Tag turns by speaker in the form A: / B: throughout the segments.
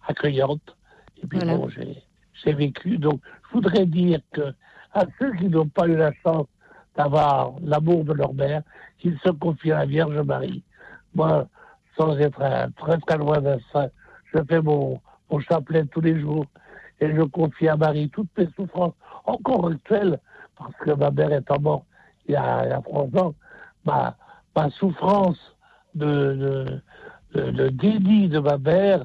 A: accueillante. Et puis
B: Voilà.
A: bon, j'ai vécu. Donc, je voudrais dire que à ceux qui n'ont pas eu la chance d'avoir l'amour de leur mère, qu'ils se confient à la Vierge Marie. Moi, sans être très très loin d'un saint, je fais mon chapelet tous les jours et je confie à Marie toutes mes souffrances, encore actuelles, parce que ma mère étant morte il y a 3 ans, ma souffrance de déni de ma mère,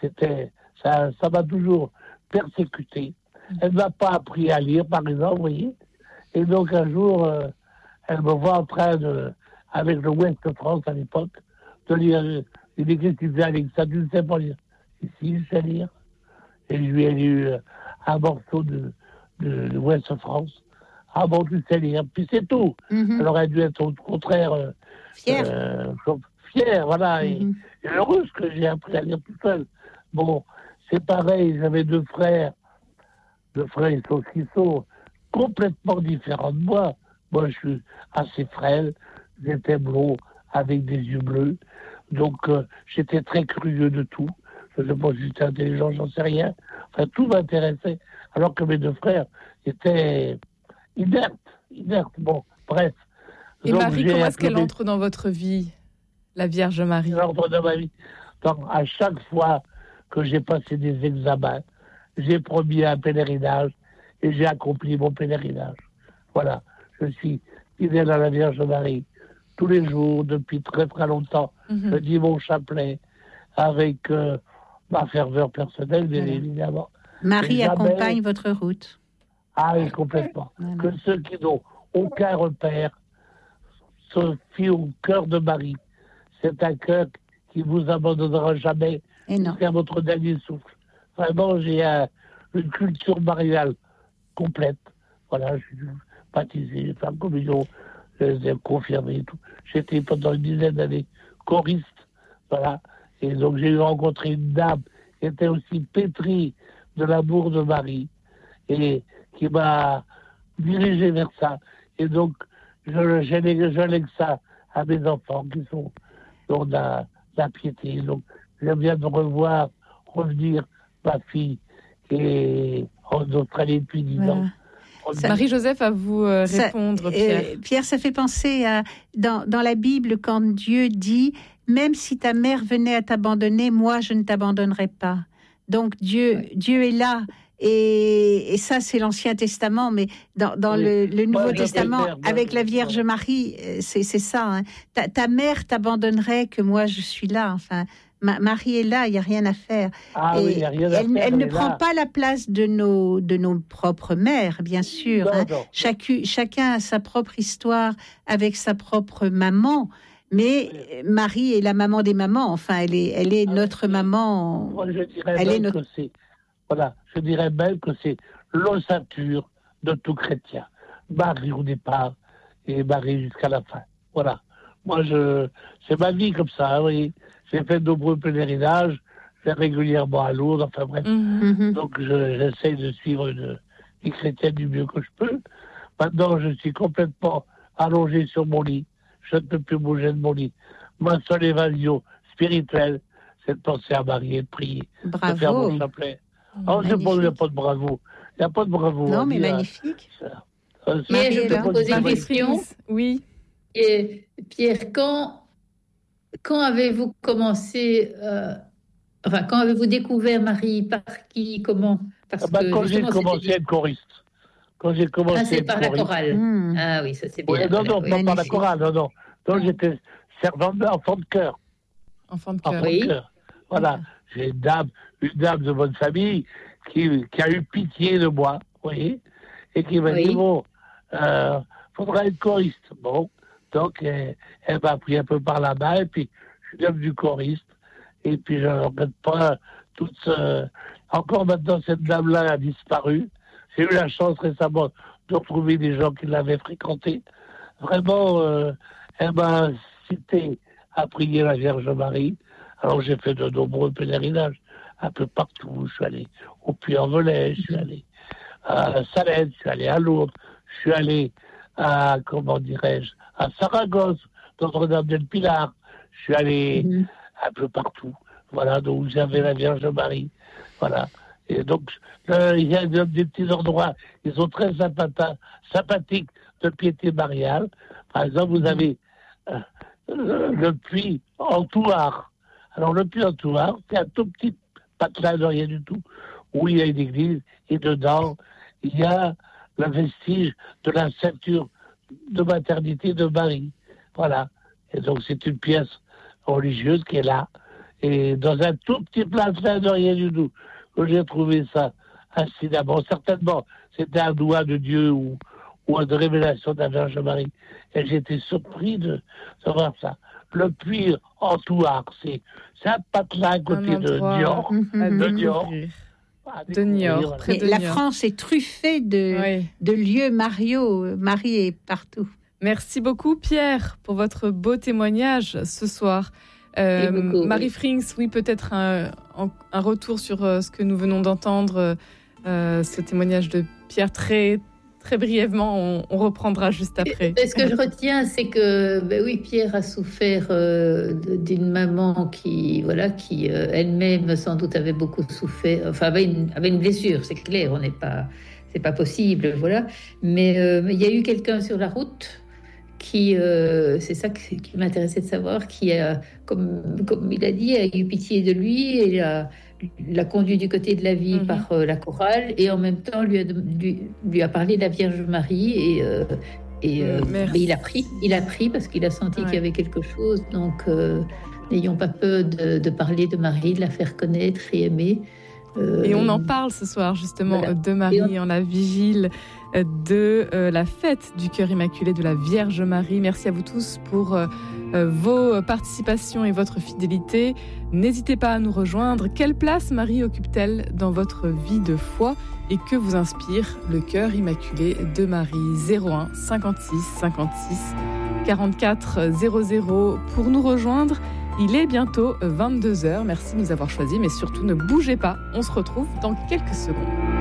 A: ça m'a toujours persécuté. Elle m'a pas appris à lire, par exemple, vous voyez. Et donc un jour, elle me voit en train avec le Ouest de France à l'époque, de lire une écriture qui disait Alexa, tu ne sais pas lire. Et si, je sais lire. Et je lui ai lu un morceau de l'Ouest de France. Ah bon, tu sais lire. Puis c'est tout. Elle aurait dû être au contraire
B: Fière.
A: Fière, voilà. Et heureuse que j'ai appris à lire tout seul. Bon, c'est pareil, j'avais 2 frères. 2 frères, qui sont complètement différents de moi. Moi, je suis assez frêle, j'étais blond, avec des yeux bleus. Donc, j'étais très curieux de tout. Je ne sais pas si j'étais intelligent, j'en sais rien. Enfin, tout m'intéressait. Alors que mes 2 frères étaient inertes. Bon, bref.
C: Et
A: donc,
C: Marie, comment est-ce qu'elle entre dans votre vie, la Vierge Marie?
A: Elle entre dans ma vie. Donc, à chaque fois que j'ai passé des examens, j'ai promis un pèlerinage et j'ai accompli mon pèlerinage. Voilà, je suis fidèle à la Vierge Marie. Tous les jours, depuis très très longtemps, je dis mon chapelet avec ma ferveur personnelle, bien évidemment.
B: Marie accompagne votre route.
A: Ah oui, complètement. Que ceux qui n'ont aucun repère se fient au cœur de Marie. C'est un cœur qui vous abandonnera jamais jusqu'à votre dernier souffle. Vraiment, j'ai une culture mariale complète. Voilà, je suis baptisé, j'ai fait la communion, j'ai confirmé et tout. J'étais pendant une dizaine d'années choriste, voilà. Et donc j'ai rencontré une dame qui était aussi pétrie de l'amour de Marie et qui m'a dirigé vers ça. Et donc, je lègue ça à mes enfants qui sont dans la piété. Donc, j'aime bien de revenir ma fille qui est en Australie depuis 10 ans.
C: Marie-Joseph, à vous répondre, Pierre.
B: Pierre, ça fait penser à, dans la Bible, quand Dieu dit « Même si ta mère venait à t'abandonner, moi, je ne t'abandonnerai pas. » Donc, Dieu est là. Et ça, c'est l'Ancien Testament, mais dans le Nouveau Testament, avec la Vierge Marie, c'est ça. Hein. Ta mère t'abandonnerait que moi, je suis là. Enfin, Marie est là, il n'y a rien à faire.
A: Oui, y a rien à faire,
B: elle ne prend pas la place de nos propres mères, bien sûr.
A: Non,
B: hein.
A: non.
B: Chacun a sa propre histoire avec sa propre maman. Mais Marie est la maman des mamans. Enfin, elle est notre maman.
A: Moi, je dirais même que c'est l'ossature de tout chrétien. Marie au départ et Marie jusqu'à la fin. Voilà. Moi, c'est ma vie comme ça. Oui. J'ai fait de nombreux pèlerinages, je vais régulièrement à Lourdes, enfin bref. Donc, j'essaie de suivre une vie chrétienne du mieux que je peux. Maintenant, je suis complètement allongé sur mon lit. Je ne peux plus bouger de mon lit. Ma seule évasion spirituelle, c'est de penser à Marie et de prier.
B: Bravo.
A: De faire mon chapelet. Oh, il n'y a pas de bravo. Il n'y a pas de bravo.
B: Non, mais magnifique.
D: Pierre, je peux poser une question.
C: Oui.
D: Et Pierre, quand avez-vous commencé, quand avez-vous découvert Marie? Par qui? Comment? Parce que
A: quand j'ai commencé à être choriste. Quand j'ai commencé à être
D: c'est par la chorale. Ah oui, ça c'est bien.
A: Non, pas par la chorale, non. Donc j'étais servant d'enfant de chœur.
C: Enfant de cœur.
D: Oui.
A: Voilà. J'ai une dame de bonne famille qui a eu pitié de moi, vous voyez, et qui m'a dit, bon, faudra être choriste. Bon, donc elle m'a pris un peu par la main, et puis je suis devenu choriste, et puis je ne regrette pas encore maintenant, cette dame-là a disparu. J'ai eu la chance récemment de retrouver des gens qui l'avaient fréquentée. Vraiment, elle m'a incité à prier la Vierge Marie. Alors j'ai fait de nombreux pèlerinages un peu partout. Je suis allé au Puy-en-Velay, je suis allé à Salène, je suis allé à Lourdes, je suis allé à, à Saragosse, Notre-Dame-del-Pilar. Je suis allé un peu partout. Voilà, donc vous avez la Vierge Marie. Voilà. Et donc, il y a des petits endroits, ils sont très sympathiques de piété mariale. Par exemple, vous avez le puits en Thouars. Alors, le puits en Thouars, c'est un tout petit patelin de rien du tout, où il y a une église, et dedans, il y a le vestige de la ceinture de maternité de Marie. Voilà. Et donc, c'est une pièce religieuse qui est là. Et dans un tout petit patelin de rien du tout, que j'ai trouvé ça incidemment. Certainement, c'était un doigt de Dieu ou une révélation de la Vierge Marie. Et j'étais surpris de voir ça. Le puits en Thouars, c'est un patelin à côté de Niort.
C: De Niort, près de
B: la
C: Niort.
B: France est truffée de lieux mariaux. Marie est partout.
C: Merci beaucoup, Pierre, pour votre beau témoignage ce soir. Marie Frings, oui, peut-être un retour sur ce que nous venons d'entendre, ce témoignage de Pierre très, très brièvement. On reprendra juste après.
D: Ce que je retiens, c'est que oui, Pierre a souffert d'une maman qui elle-même sans doute avait beaucoup souffert, enfin avait une blessure, c'est clair, c'est pas possible, voilà. Mais il y a eu quelqu'un sur la route qui, c'est ça qui m'intéressait de savoir, qui a, comme il a dit, a eu pitié de lui et l'a conduit du côté de la vie par la chorale, et en même temps lui a parlé de la Vierge Marie, et il a pris parce qu'il a senti qu'il y avait quelque chose. Donc n'ayons pas peur de parler de Marie, de la faire connaître et aimer.
C: Et on en parle ce soir justement de Marie en la vigile de la fête du Cœur Immaculé de la Vierge Marie. Merci à vous tous pour vos participations et votre fidélité. N'hésitez pas à nous rejoindre. Quelle place Marie occupe-t-elle dans votre vie de foi et que vous inspire le Cœur Immaculé de Marie? 01 56 56 44 00 pour nous rejoindre. Il est bientôt 22h. Merci de nous avoir choisis, mais surtout ne bougez pas. On se retrouve dans quelques secondes.